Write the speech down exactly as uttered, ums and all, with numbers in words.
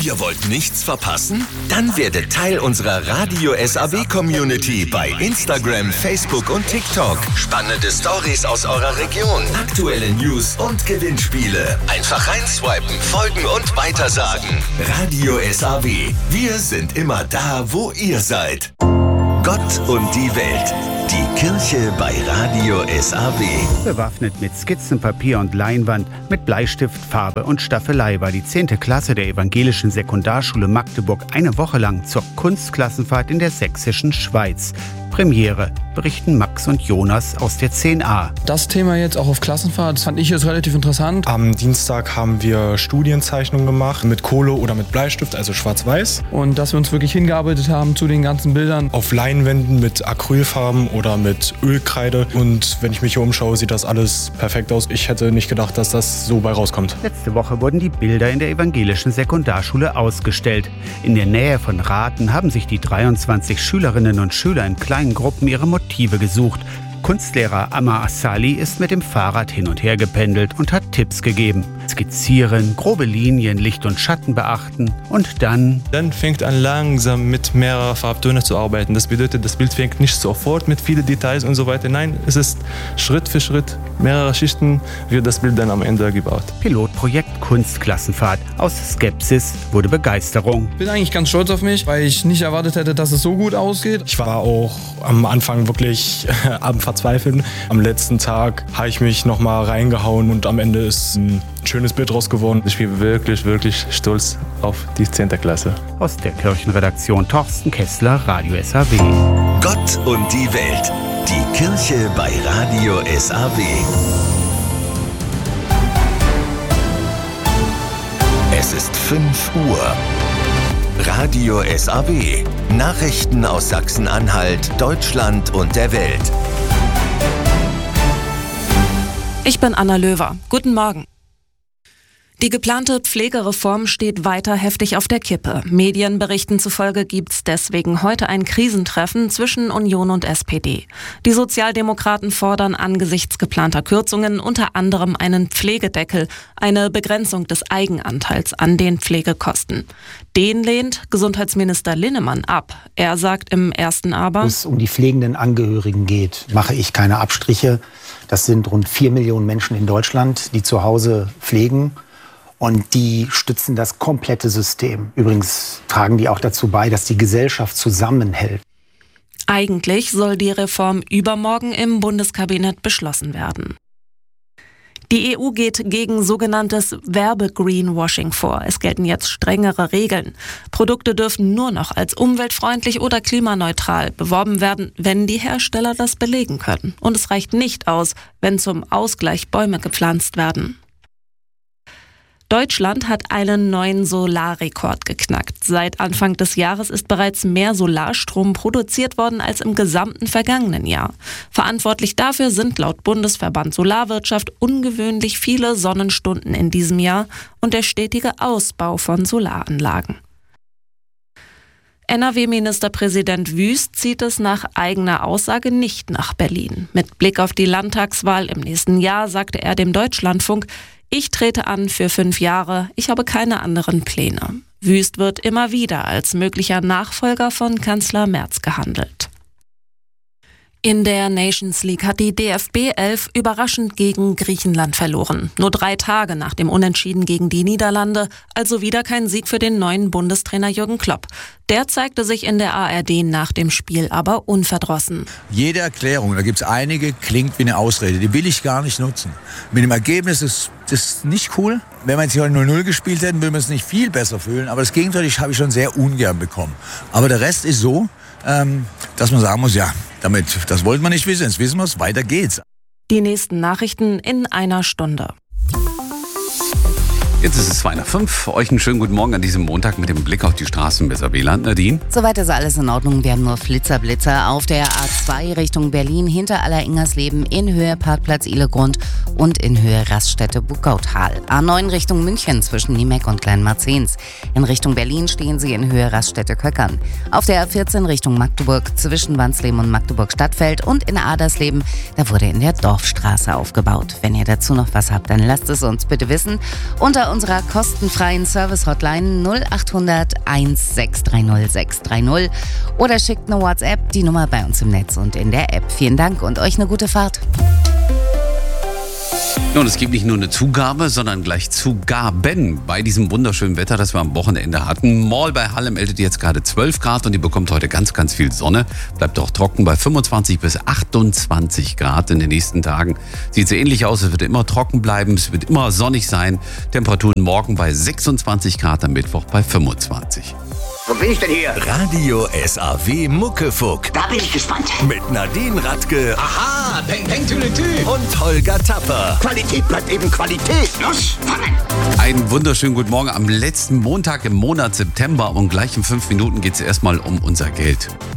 Ihr wollt nichts verpassen? Dann werdet Teil unserer Radio S A W-Community bei Instagram, Facebook und TikTok. Spannende Stories aus eurer Region, aktuelle News und Gewinnspiele. Einfach reinswipen, folgen und weitersagen. Radio S A W. Wir sind immer da, wo ihr seid. Gott und die Welt. Die Kirche bei Radio S A W. Bewaffnet mit Skizzenpapier und Leinwand, mit Bleistift, Farbe und Staffelei war die zehnte Klasse der evangelischen Sekundarschule Magdeburg eine Woche lang zur Kunstklassenfahrt in der sächsischen Schweiz. Premiere, berichten Max und Jonas aus der zehn a. Das Thema jetzt auch auf Klassenfahrt, das fand ich jetzt relativ interessant. Am Dienstag haben wir Studienzeichnungen gemacht mit Kohle oder mit Bleistift, also schwarz-weiß. Und dass wir uns wirklich hingearbeitet haben zu den ganzen Bildern. Auf Leinwänden mit Acrylfarben oder mit Ölkreide. Und wenn ich mich hier umschaue, sieht das alles perfekt aus. Ich hätte nicht gedacht, dass das so bei rauskommt. Letzte Woche wurden die Bilder in der evangelischen Sekundarschule ausgestellt. In der Nähe von Rathen haben sich die dreiundzwanzig Schülerinnen und Schüler in kleinen Gruppen ihre Motive gesucht. Kunstlehrer Amma Assali ist mit dem Fahrrad hin und her gependelt und hat Tipps gegeben. Skizzieren, grobe Linien, Licht und Schatten beachten und dann... Dann fängt an langsam mit mehreren Farbtönen zu arbeiten. Das bedeutet, das Bild fängt nicht sofort mit vielen Details und so weiter. Nein, es ist Schritt für Schritt, mehrere Schichten wird das Bild dann am Ende gebaut. Pilotprojekt Kunstklassenfahrt. Aus Skepsis wurde Begeisterung. Ich bin eigentlich ganz stolz auf mich, weil ich nicht erwartet hätte, dass es so gut ausgeht. Ich war auch am Anfang wirklich am Verzweifeln. Am letzten Tag habe ich mich nochmal reingehauen und am Ende ist ein schönes Bild raus geworden. Ich bin wirklich, wirklich stolz auf die zehnte Klasse. Aus der Kirchenredaktion Thorsten Kessler, Radio S A W. Gott und die Welt. Die Kirche bei Radio S A W. Es ist fünf Uhr. Radio S A W. Nachrichten aus Sachsen-Anhalt, Deutschland und der Welt. Ich bin Anna Löwer. Guten Morgen. Die geplante Pflegereform steht weiter heftig auf der Kippe. Medienberichten zufolge gibt es deswegen heute ein Krisentreffen zwischen Union und S P D. Die Sozialdemokraten fordern angesichts geplanter Kürzungen unter anderem einen Pflegedeckel, eine Begrenzung des Eigenanteils an den Pflegekosten. Den lehnt Gesundheitsminister Linnemann ab. Er sagt im ersten aber: Wenn es um die pflegenden Angehörigen geht, mache ich keine Abstriche. Das sind rund vier Millionen Menschen in Deutschland, die zu Hause pflegen. Und die stützen das komplette System. Übrigens tragen die auch dazu bei, dass die Gesellschaft zusammenhält. Eigentlich soll die Reform übermorgen im Bundeskabinett beschlossen werden. Die E U geht gegen sogenanntes Werbe-Greenwashing vor. Es gelten jetzt strengere Regeln. Produkte dürfen nur noch als umweltfreundlich oder klimaneutral beworben werden, wenn die Hersteller das belegen können. Und es reicht nicht aus, wenn zum Ausgleich Bäume gepflanzt werden. Deutschland hat einen neuen Solarrekord geknackt. Seit Anfang des Jahres ist bereits mehr Solarstrom produziert worden als im gesamten vergangenen Jahr. Verantwortlich dafür sind laut Bundesverband Solarwirtschaft ungewöhnlich viele Sonnenstunden in diesem Jahr und der stetige Ausbau von Solaranlagen. N R W-Ministerpräsident Wüst zieht es nach eigener Aussage nicht nach Berlin. Mit Blick auf die Landtagswahl im nächsten Jahr sagte er dem Deutschlandfunk: Ich trete an für fünf Jahre, ich habe keine anderen Pläne. Wüst wird immer wieder als möglicher Nachfolger von Kanzler Merz gehandelt. In der Nations League hat die D F B elf überraschend gegen Griechenland verloren. Nur drei Tage nach dem Unentschieden gegen die Niederlande, also wieder kein Sieg für den neuen Bundestrainer Jürgen Klopp. Der zeigte sich in der A R D nach dem Spiel aber unverdrossen. Jede Erklärung, da gibt es einige, klingt wie eine Ausrede. Die will ich gar nicht nutzen. Mit dem Ergebnis ist das nicht cool. Wenn wir jetzt hier null null gespielt hätten, würden wir uns nicht viel besser fühlen. Aber das Gegenteil habe ich schon sehr ungern bekommen. Aber der Rest ist so, ähm, dass man sagen muss, ja, damit, das wollten wir nicht wissen. Jetzt wissen wir es, weiter geht's. Die nächsten Nachrichten in einer Stunde. Jetzt ist es zwei nach fünf. Für euch einen schönen guten Morgen an diesem Montag mit dem Blick auf die Straßen bis Wieland. Nadine? Soweit ist alles in Ordnung. Wir haben nur Flitzerblitzer auf der A zwei Richtung Berlin hinter Aller-Ingersleben in Höhe Parkplatz Ihlegrund und in Höhe Raststätte Bugautal. A neun Richtung München zwischen Niemek und Kleinmarzens. In Richtung Berlin stehen Sie in Höhe Raststätte Köckern. Auf der A vierzehn Richtung Magdeburg zwischen Wansleben und Magdeburg-Stadtfeld und in Adersleben, da wurde in der Dorfstraße aufgebaut. Wenn ihr dazu noch was habt, dann lasst es uns bitte wissen. Unter oder unserer kostenfreien Service-Hotline null acht hundert eins sechs drei null sechs drei null oder schickt eine WhatsApp, die Nummer bei uns im Netz und in der App. Vielen Dank und euch eine gute Fahrt. Ja, und es gibt nicht nur eine Zugabe, sondern gleich Zugaben bei diesem wunderschönen Wetter, das wir am Wochenende hatten. Mall bei Halle meldet jetzt gerade zwölf Grad und ihr bekommt heute ganz, ganz viel Sonne. Bleibt auch trocken bei fünfundzwanzig bis achtundzwanzig Grad in den nächsten Tagen. Sieht so ähnlich aus, es wird immer trocken bleiben, es wird immer sonnig sein. Temperaturen morgen bei sechsundzwanzig Grad, am Mittwoch bei fünfundzwanzig. Wo bin ich denn hier? Radio S A W Muckefuck. Da bin ich gespannt. Mit Nadine Radke. Aha, Peng Peng Tüdelü. Und Holger Tapper. Qualität bleibt eben Qualität. Los, fangen. Einen wunderschönen guten Morgen am letzten Montag im Monat September und gleich in fünf Minuten geht es erstmal um unser Geld.